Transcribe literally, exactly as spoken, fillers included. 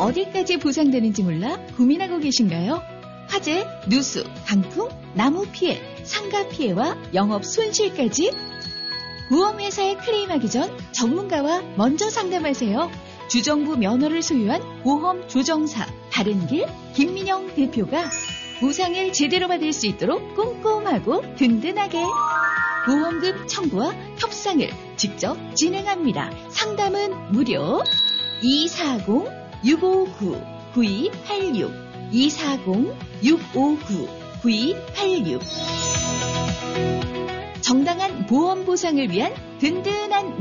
어디까지 보상되는지 몰라 고민하고 계신가요? 화재, 누수, 강풍, 나무 피해, 상가 피해와 영업 손실까지 보험회사에 클레임하기 전 전문가와 먼저 상담하세요. 주정부 면허를 소유한 보험조정사 바른길 김민영 대표가 보상을 제대로 받을 수 있도록 꼼꼼하고 든든하게 보험금 청구와 협상을 직접 진행합니다. 상담은 무료. 이사공 육오구 구이팔육 이사공 육오구 구이팔육 정당한 보험 보상을 위한 든든한